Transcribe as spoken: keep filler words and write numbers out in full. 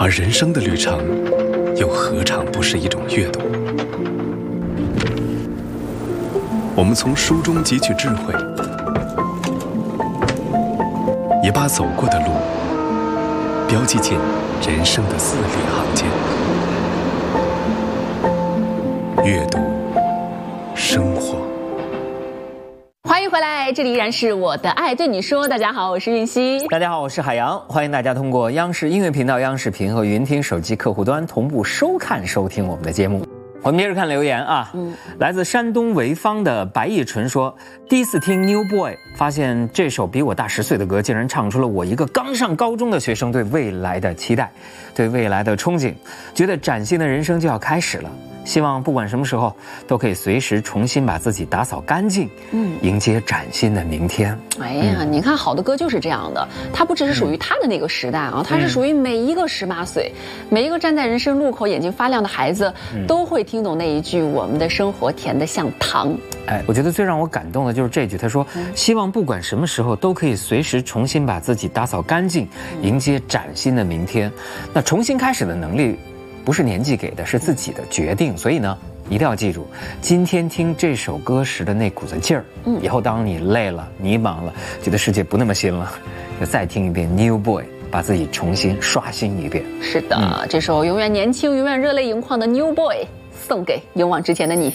而人生的旅程，又何尝不是一种阅读？我们从书中汲取智慧，也把走过的路标记进人生的字里行间。阅读，生活。 欢迎回来，这里依然是我的爱对你说。大家好，我是韵熙。 大家好，我是海洋。欢迎大家通过央视音乐频道、央视频和云听手机客户端同步收看收听我们的节目。我们接着看留言啊，嗯，来自山东潍坊的白亦纯说，第一次听 New Boy， 发现这首比我大十岁的歌，竟然唱出了我一个刚上高中的学生对未来的期待，对未来的憧憬，觉得崭新的人生就要开始了。希望不管什么时候都可以随时重新把自己打扫干净，嗯，迎接崭新的明天。 哎呀，嗯、你看好的歌就是这样的，它不只是属于他的那个时代啊，它是属于每一个十八岁、嗯、每一个站在人生路口眼睛发亮的孩子、嗯、都会听懂那一句我们的生活甜得像糖。 哎，我觉得最让我感动的就是这句，他说、嗯、希望不管什么时候都可以随时重新把自己打扫干净、嗯、迎接崭新的明天。那重新开始的能力不是年纪给的，是自己的决定。所以呢，一定要记住今天听这首歌时的那股子劲儿。嗯，以后当你累了、迷茫了，觉得世界不那么新了，就再听一遍 New Boy， 把自己重新刷新一遍。 是的、嗯、这首永远年轻、永远热泪盈眶的 New Boy 送给勇往直前的你。